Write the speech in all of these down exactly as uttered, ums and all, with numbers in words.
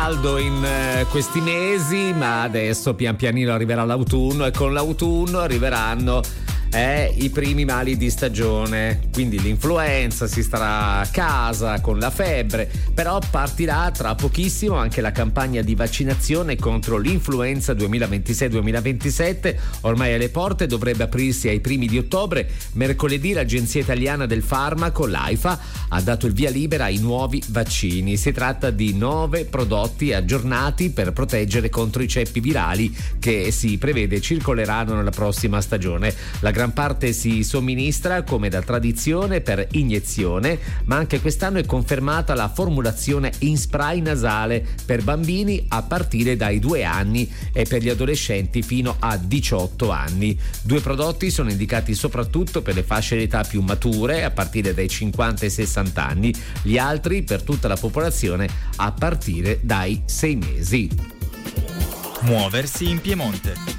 caldo in eh, questi mesi, ma adesso pian pianino arriverà l'autunno e con l'autunno arriveranno eh, i primi mali di stagione, quindi l'influenza, si starà a casa con la febbre, però partirà tra pochissimo anche la campagna di vaccinazione contro l'influenza duemilaventisei duemilaventisette, ormai alle porte, dovrebbe aprirsi ai primi di ottobre. Mercoledì l'Agenzia Italiana del Farmaco, l'AIFA, ha dato il via libera ai nuovi vaccini. Si tratta di nove prodotti aggiornati per proteggere contro i ceppi virali che si prevede circoleranno nella prossima stagione. La gran parte si somministra come da tradizione per iniezione, ma anche quest'anno è confermata la formulazione in spray nasale per bambini a partire dai due anni e per gli adolescenti fino a diciotto anni. Due prodotti sono indicati soprattutto per le fasce d'età più mature a partire dai cinquanta e sessanta anni, gli altri per tutta la popolazione a partire dai sei mesi. Muoversi in Piemonte.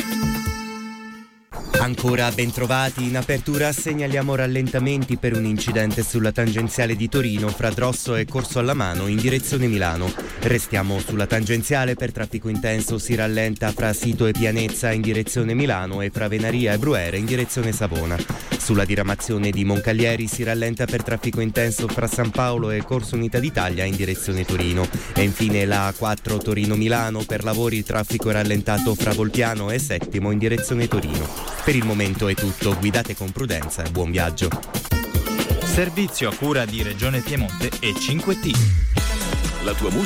Ancora ben trovati, in apertura segnaliamo rallentamenti per un incidente sulla tangenziale di Torino fra Drosso e Corso alla Mano in direzione Milano. Restiamo sulla tangenziale, per traffico intenso si rallenta fra Sito e Pianezza in direzione Milano e fra Venaria e Bruere in direzione Savona. Sulla diramazione di Moncalieri si rallenta per traffico intenso fra San Paolo e Corso Unità d'Italia in direzione Torino. E infine la A quattro Torino-Milano, per lavori traffico rallentato fra Volpiano e Settimo in direzione Torino. Per il momento è tutto, guidate con prudenza e buon viaggio. Servizio a cura di Regione Piemonte e cinque T. La tua musica